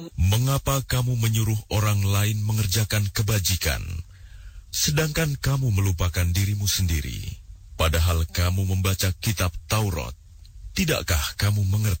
Mengapa kamu menyuruh orang lain mengerjakan kebajikan, sedangkan kamu melupakan dirimu sendiri? Padahal kamu membaca kitab Taurat, tidakkah kamu mengerti?